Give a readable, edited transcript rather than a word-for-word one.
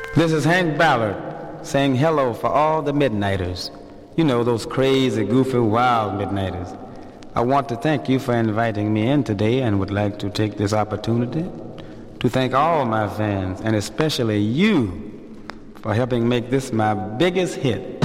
This is Hank Ballard saying hello for all the midnighters. You know, those crazy, goofy, wild midnighters. I want to thank you for inviting me in today and would like to take this opportunity to thank all my fans, and especially you, for helping make this my biggest hit